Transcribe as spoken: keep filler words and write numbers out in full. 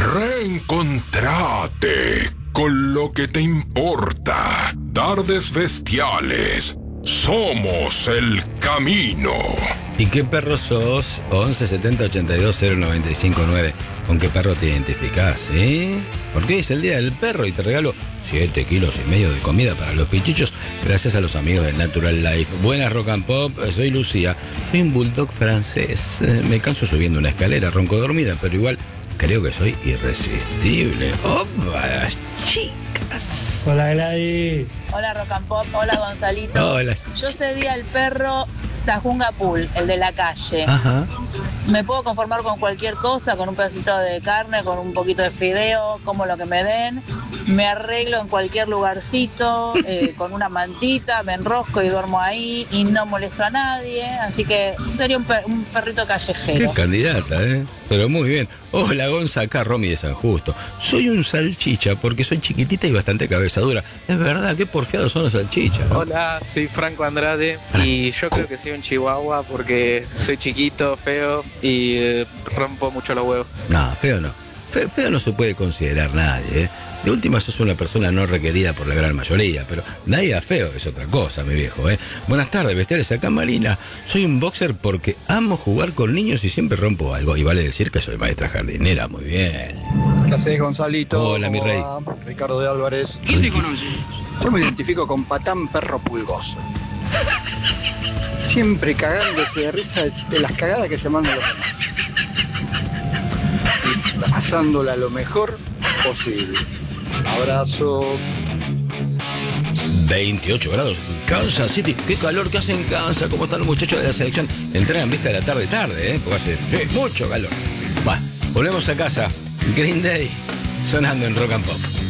Reencontrate con lo que te importa. Tardes Bestiales. Somos el camino. ¿Y qué perro sos? once setenta ochenta y dos cero noventa y cinco nueve. ¿Con qué perro te identificás, eh? Porque hoy es el día del perro y te regalo siete kilos y medio de comida para los pichichos gracias a los amigos de Natural Life. Buenas Rock and Pop, soy Lucía. Soy un bulldog francés. Me canso subiendo una escalera, ronco dormida, pero igual creo que soy irresistible. ¡Opa, chicas! Hola Gladys. Hola Rock and Pop, hola Gonzalito. Hola. Yo sería el perro Tajunga Pool, el de la calle. Ajá. Me puedo conformar con cualquier cosa, con un pedacito de carne, con un poquito de fideo, como lo que me den. Me arreglo en cualquier lugarcito, eh, con una mantita, me enrosco y duermo ahí y no molesto a nadie. Así que sería un, per- un perrito callejero. Qué candidata, ¿eh? Pero muy bien. Hola, Gonza, acá Romy de San Justo. Soy un salchicha porque soy chiquitita y bastante cabezadura. Es verdad, qué porfiados son los salchichas, ¿no? Hola, soy Franco Andrade y yo creo que soy un chihuahua porque soy chiquito, feo y eh, rompo mucho los huevos. No, feo no. Fe- feo no se puede considerar nadie, ¿eh? De última sos una persona no requerida por la gran mayoría, pero nadie a feo es otra cosa, mi viejo, ¿eh? Buenas tardes, bestiales, acá Marina. Soy un boxer porque amo jugar con niños y siempre rompo algo. Y vale decir que soy maestra jardinera, muy bien. ¿Qué haces, Gonzalito? Hola, mi rey. Va? Ricardo de Álvarez. ¿Quién se conoce? Yo me identifico con Patán Perro Pulgoso. Siempre cagándose de risa de, de las cagadas que se mandan los demás. Y pasándola lo mejor posible. Abrazo. veintiocho grados en Kansas City. Qué calor que hace en Kansas. ¿Cómo están los muchachos de la selección? Entrenan vista de la tarde tarde, ¿eh? Porque hace sí, mucho calor. Va, volvemos a casa. Green Day sonando en Rock and Pop.